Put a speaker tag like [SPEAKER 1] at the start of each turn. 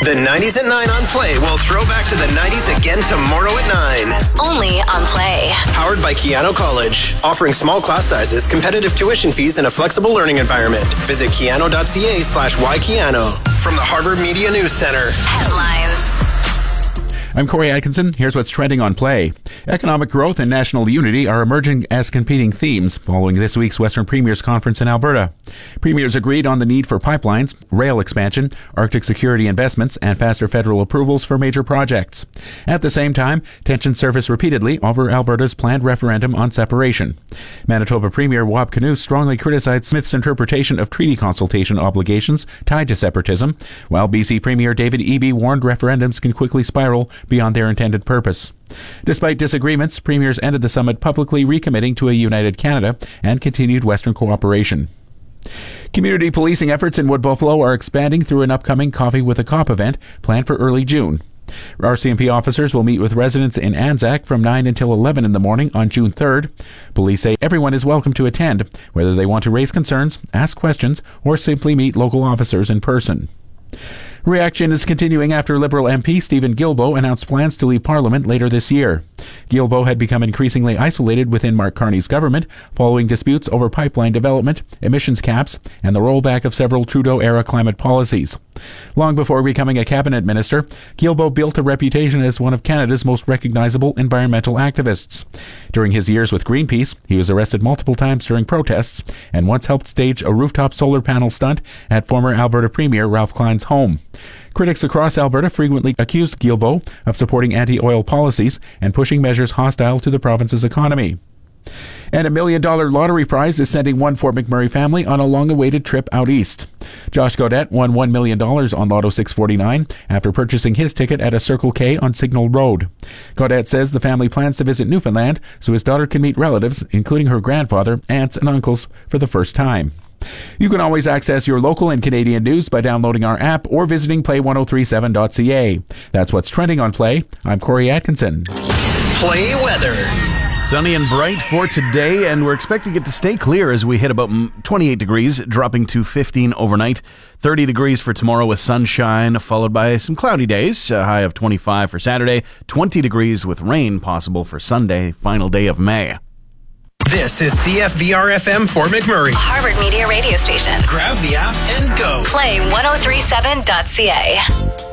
[SPEAKER 1] The 90s at 9 on Play will throw back to the 90s again tomorrow at 9.
[SPEAKER 2] Only on Play.
[SPEAKER 1] Powered by Keano College. Offering small class sizes, competitive tuition fees, and a flexible learning environment. Visit keano.ca/ykeano. From the Harvard Media News Center.
[SPEAKER 2] Headlines.
[SPEAKER 3] I'm Corey Atkinson. Here's what's trending on Play. Economic growth and national unity are emerging as competing themes following this week's Western Premiers Conference in Alberta. Premiers agreed on the need for pipelines, rail expansion, Arctic security investments, and faster federal approvals for major projects. At the same time, tensions surfaced repeatedly over Alberta's planned referendum on separation. Manitoba Premier Wab Kinew strongly criticized Smith's interpretation of treaty consultation obligations tied to separatism, while BC Premier David Eby warned referendums can quickly spiral beyond their intended purpose. Despite disagreements, premiers ended the summit publicly recommitting to a united Canada and continued Western cooperation. Community policing efforts in Wood Buffalo are expanding through an upcoming Coffee with a Cop event planned for early June. RCMP officers will meet with residents in Anzac from 9 until 11 in the morning on June 3rd. Police say everyone is welcome to attend, whether they want to raise concerns, ask questions, or simply meet local officers in person. Reaction is continuing after Liberal MP Stephen Guilbeault announced plans to leave Parliament later this year. Guilbeault had become increasingly isolated within Mark Carney's government following disputes over pipeline development, emissions caps, and the rollback of several Trudeau-era climate policies. Long before becoming a cabinet minister, Guilbeault built a reputation as one of Canada's most recognizable environmental activists. During his years with Greenpeace, he was arrested multiple times during protests and once helped stage a rooftop solar panel stunt at former Alberta Premier Ralph Klein's home. Critics across Alberta frequently accused Guilbeault of supporting anti-oil policies and pushing measures hostile to the province's economy. And $1 million lottery prize is sending one Fort McMurray family on a long-awaited trip out east. Josh Gaudette won $1 million on Lotto 649 after purchasing his ticket at a Circle K on Signal Road. Gaudette says the family plans to visit Newfoundland so his daughter can meet relatives, including her grandfather, aunts, and uncles, for the first time. You can always access your local and Canadian news by downloading our app or visiting play1037.ca. That's what's trending on Play. I'm Corey Atkinson.
[SPEAKER 1] Play weather.
[SPEAKER 4] Sunny and bright for today, and we're expecting it to stay clear as we hit about 28 degrees, dropping to 15 overnight. 30 degrees for tomorrow with sunshine, followed by some cloudy days. A high of 25 for Saturday. 20 degrees with rain possible for Sunday, final day of May.
[SPEAKER 1] This is CFVR-FM Fort McMurray.
[SPEAKER 2] A Harvard Media radio station.
[SPEAKER 1] Grab the app and go.
[SPEAKER 2] Play1037.ca.